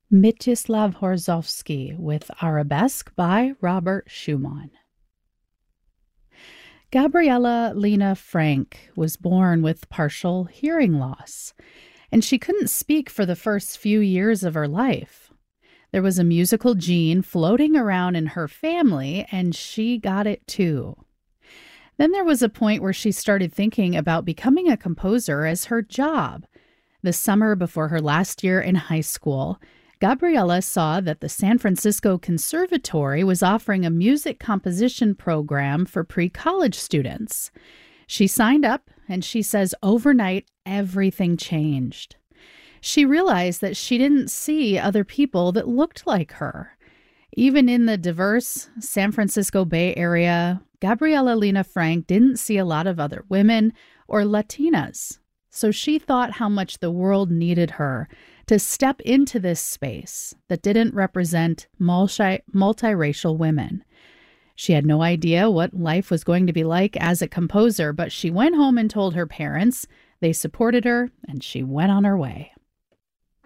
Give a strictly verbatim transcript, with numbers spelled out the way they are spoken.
Mstislav Horozovsky with Arabesque by Robert Schumann. Gabriella Lena Frank was born with partial hearing loss, and she couldn't speak for the first few years of her life. There was a musical gene floating around in her family, and she got it too. Then there was a point where she started thinking about becoming a composer as her job. The summer before her last year in high school, Gabriella saw that the San Francisco Conservatory was offering a music composition program for pre-college students. She signed up, and she says overnight everything changed. She realized that she didn't see other people that looked like her. Even in the diverse San Francisco Bay Area, Gabriella Lena Frank didn't see a lot of other women or Latinas. So she thought how much the world needed her to step into this space that didn't represent multi- multiracial women. She had no idea what life was going to be like as a composer, but she went home and told her parents. They supported her, and she went on her way.